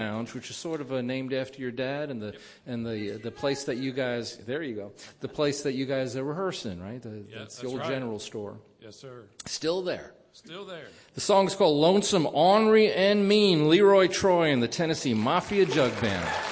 Lounge, which is sort of named after your dad, and the place that you guys, there you go, the place that you guys rehearse in, right? That's the old general store. Yes, sir. Still there. Still there. The song is called Lonesome, Ornery, and Mean, Leroy Troy and the Tennessee Mafia Jug Band.